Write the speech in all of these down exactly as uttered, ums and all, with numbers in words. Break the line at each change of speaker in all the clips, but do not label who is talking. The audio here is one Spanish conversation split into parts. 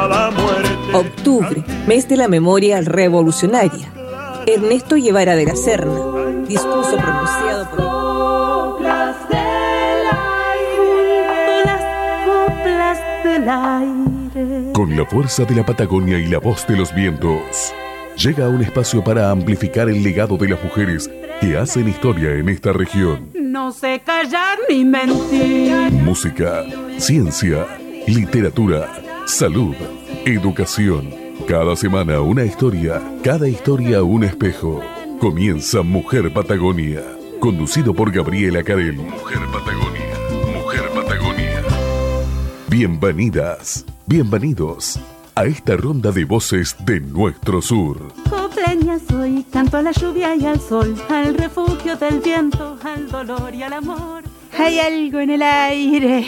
hasta la muerte.
Octubre, mes de la memoria revolucionaria. Ernesto Guevara de la Serna, discurso pronunciado por...
Coplas del aire, las coplas del aire.
Con la fuerza de la Patagonia y la voz de los vientos, llega a un espacio para amplificar el legado de las mujeres que hacen historia en esta región.
No sé callar ni mentir.
Música, ciencia, literatura, salud, educación. Cada semana una historia, cada historia un espejo. Comienza Mujer Patagonia, conducido por Gabriela Carel. Mujer Patagonia, Mujer Patagonia. Bienvenidas, bienvenidos a esta ronda de voces de nuestro sur.
Copleña soy, canto a la lluvia y al sol, al refugio del viento, al dolor y al amor.
Hay algo en el aire.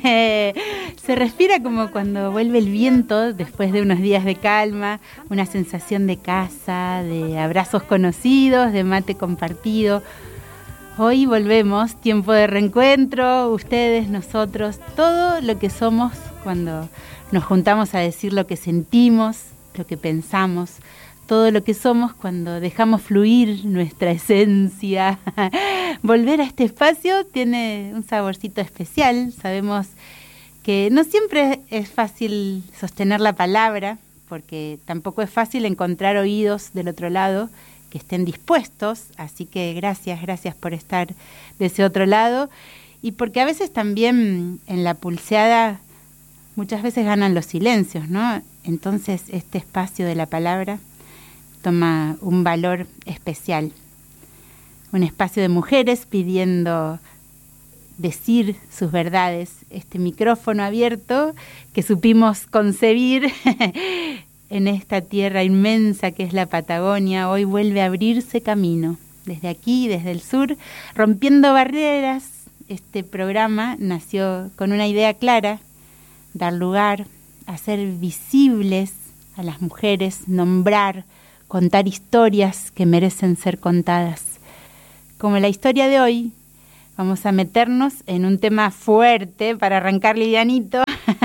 Se respira como cuando vuelve el viento después de unos días de calma, una sensación de casa, de abrazos conocidos, de mate compartido. Hoy volvemos, tiempo de reencuentro, ustedes, nosotros, todo lo que somos cuando nos juntamos a decir lo que sentimos, lo que pensamos, todo lo que somos cuando dejamos fluir nuestra esencia. Volver a este espacio tiene un saborcito especial. Sabemos que no siempre es fácil sostener la palabra, porque tampoco es fácil encontrar oídos del otro lado que estén dispuestos. Así que gracias, gracias por estar de ese otro lado. Y porque a veces también en la pulseada muchas veces ganan los silencios, ¿no? Entonces este espacio de la palabra toma un valor especial. Un espacio de mujeres pidiendo decir sus verdades. Este micrófono abierto que supimos concebir en esta tierra inmensa que es la Patagonia, hoy vuelve a abrirse camino. Desde aquí, desde el sur, rompiendo barreras, este programa nació con una idea clara: dar lugar, hacer visibles a las mujeres, nombrar, contar historias que merecen ser contadas. Como la historia de hoy, vamos a meternos en un tema fuerte para arrancar livianito.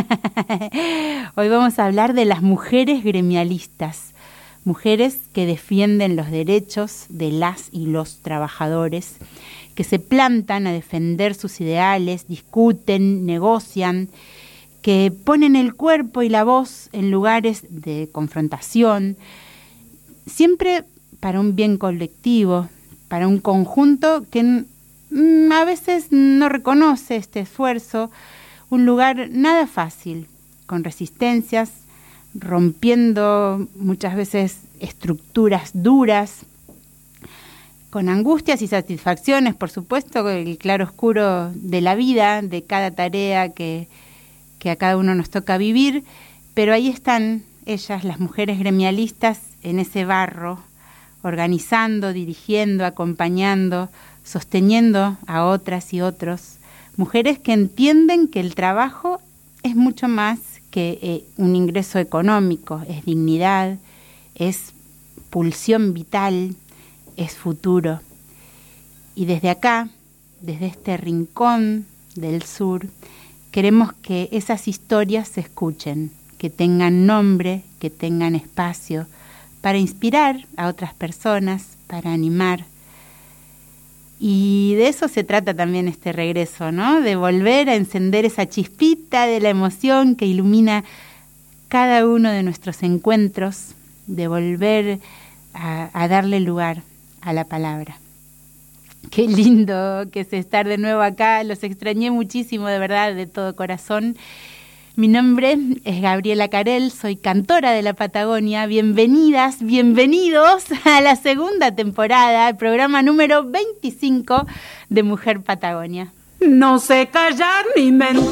Hoy vamos a hablar de las mujeres gremialistas, mujeres que defienden los derechos de las y los trabajadores, que se plantan a defender sus ideales, discuten, negocian, que ponen el cuerpo y la voz en lugares de confrontación, siempre para un bien colectivo, para un conjunto que mm, a veces no reconoce este esfuerzo, un lugar nada fácil, con resistencias, rompiendo muchas veces estructuras duras, con angustias y satisfacciones, por supuesto, el claro oscuro de la vida, de cada tarea que, que a cada uno nos toca vivir, pero ahí están ellas, las mujeres gremialistas, en ese barro, organizando, dirigiendo, acompañando, sosteniendo a otras y otros. Mujeres que entienden que el trabajo es mucho más que eh, un ingreso económico, es dignidad, es pulsión vital, es futuro. Y desde acá, desde este rincón del sur, queremos que esas historias se escuchen, que tengan nombre, que tengan espacio, para inspirar a otras personas, para animar. Y de eso se trata también este regreso, ¿no? De volver a encender esa chispita de la emoción que ilumina cada uno de nuestros encuentros, de volver a, a darle lugar a la palabra. Qué lindo que es estar de nuevo acá, los extrañé muchísimo, de verdad, de todo corazón. Mi nombre es Gabriela Carel, soy cantora de la Patagonia. Bienvenidas, bienvenidos a la segunda temporada, el programa número veinticinco de Mujer Patagonia.
No sé callar ni mentir.